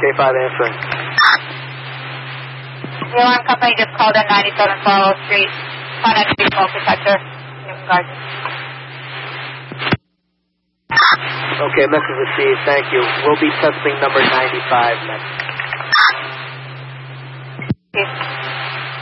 K5 answering. The alarm company just called in 97 Follow Street. Find out the smoke detector. Newton Garden. Okay, message received. Thank you. We'll be testing number 95 next. Peace.